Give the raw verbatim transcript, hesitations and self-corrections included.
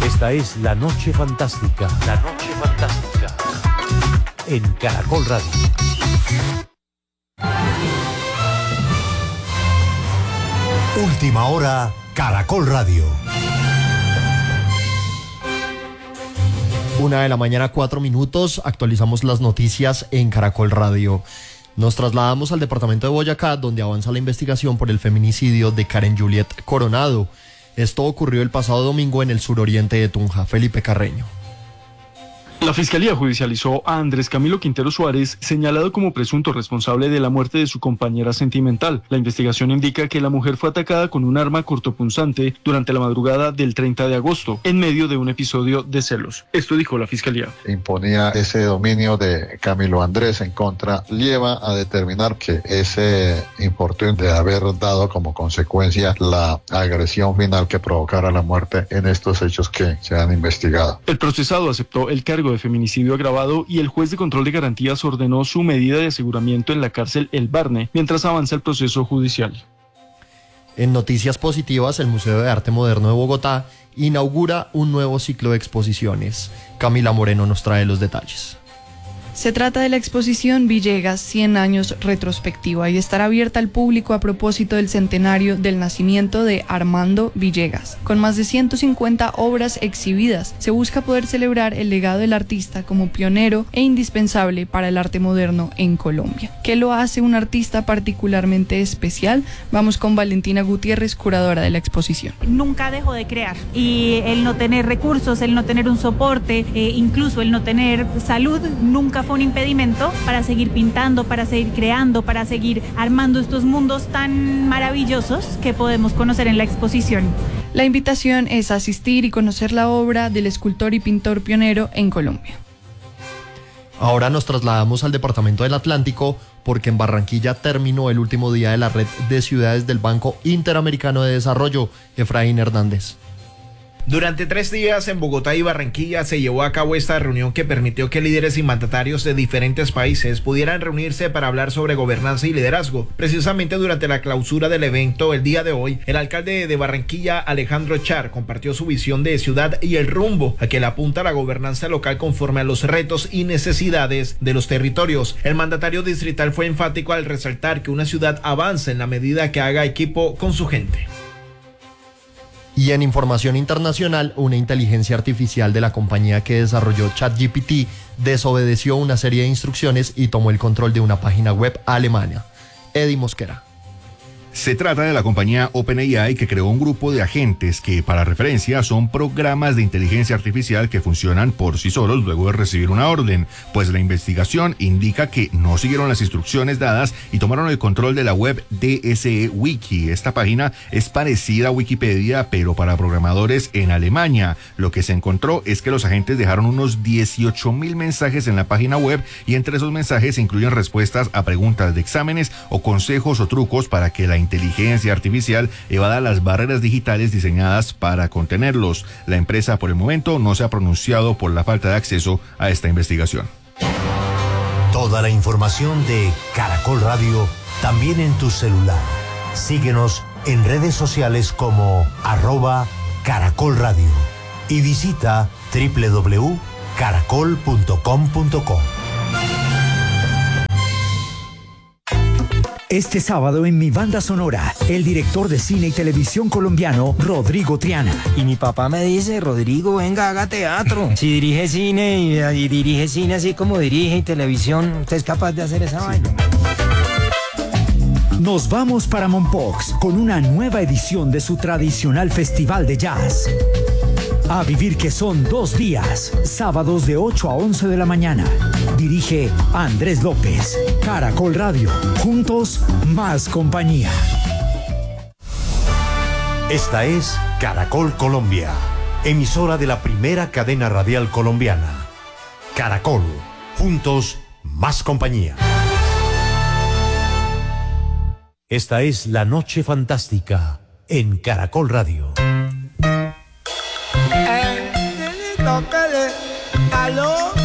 Esta es La Noche Fantástica. La Noche Fantástica. En Caracol Radio. Última hora, Caracol Radio. Una de la mañana, cuatro minutos. Actualizamos las noticias en Caracol Radio. Nos trasladamos al departamento de Boyacá, donde avanza la investigación por el feminicidio de Karen Juliet Coronado. Esto ocurrió el pasado domingo en el suroriente de Tunja. Felipe Carreño. La Fiscalía judicializó a Andrés Camilo Quintero Suárez, señalado como presunto responsable de la muerte de su compañera sentimental. La investigación indica que la mujer fue atacada con un arma cortopunzante durante la madrugada del treinta de agosto, en medio de un episodio de celos. Esto dijo la Fiscalía. Imponía ese dominio de Camilo Andrés en contra, lleva a determinar que ese importún de haber dado como consecuencia la agresión final que provocara la muerte en estos hechos que se han investigado. El procesado aceptó el cargo de feminicidio agravado y el juez de control de garantías ordenó su medida de aseguramiento en la cárcel El Barne mientras avanza el proceso judicial. En noticias positivas, el Museo de Arte Moderno de Bogotá inaugura un nuevo ciclo de exposiciones. Camila Moreno nos trae los detalles. Se trata de la exposición Villegas, cien años retrospectiva, y estará abierta al público a propósito del centenario del nacimiento de Armando Villegas. Con más de ciento cincuenta obras exhibidas, se busca poder celebrar el legado del artista como pionero e indispensable para el arte moderno en Colombia. ¿Qué lo hace un artista particularmente especial? Vamos con Valentina Gutiérrez, curadora de la exposición. Nunca dejó de crear, y el no tener recursos, el no tener un soporte, eh, incluso el no tener salud, nunca fue un impedimento para seguir pintando, para seguir creando, para seguir armando estos mundos tan maravillosos que podemos conocer en la exposición. La invitación es asistir y conocer la obra del escultor y pintor pionero en Colombia. Ahora nos trasladamos al departamento del Atlántico porque en Barranquilla terminó el último día de la red de ciudades del Banco Interamericano de Desarrollo. Efraín Hernández. Durante tres días en Bogotá y Barranquilla se llevó a cabo esta reunión que permitió que líderes y mandatarios de diferentes países pudieran reunirse para hablar sobre gobernanza y liderazgo. Precisamente durante la clausura del evento el día de hoy, el alcalde de Barranquilla, Alejandro Char, compartió su visión de ciudad y el rumbo a que le apunta la gobernanza local conforme a los retos y necesidades de los territorios. El mandatario distrital fue enfático al resaltar que una ciudad avanza en la medida que haga equipo con su gente. Y en información internacional, una inteligencia artificial de la compañía que desarrolló ChatGPT desobedeció una serie de instrucciones y tomó el control de una página web alemana. Eddie Mosquera. Se trata de la compañía OpenAI, que creó un grupo de agentes que, para referencia, son programas de inteligencia artificial que funcionan por sí solos luego de recibir una orden, pues la investigación indica que no siguieron las instrucciones dadas y tomaron el control de la web D S E Wiki. Esta página es parecida a Wikipedia, pero para programadores en Alemania. Lo que se encontró es que los agentes dejaron unos dieciocho mil mensajes en la página web, y entre esos mensajes se incluyen respuestas a preguntas de exámenes o consejos o trucos para que la inteligencia artificial evada las barreras digitales diseñadas para contenerlos. La empresa por el momento no se ha pronunciado por la falta de acceso a esta investigación. Toda la información de Caracol Radio también en tu celular. Síguenos en redes sociales como arroba Caracol Radio y visita doble u doble u doble u punto caracol punto com punto co. Este sábado en Mi Banda Sonora, el director de cine y televisión colombiano, Rodrigo Triana. Y mi papá me dice, Rodrigo, venga, haga teatro. Si dirige cine y, y dirige cine así como dirige y televisión, ¿usted es capaz de hacer esa sí. vaina? Nos vamos para Mompox con una nueva edición de su tradicional festival de jazz. A vivir que son dos días, sábados de ocho a once de la mañana. Dirige Andrés López. Caracol Radio. Juntos, más compañía. Esta es Caracol Colombia, emisora de la primera cadena radial colombiana. Caracol. Juntos, más compañía. Esta es La Noche Fantástica en Caracol Radio. ¿Aló?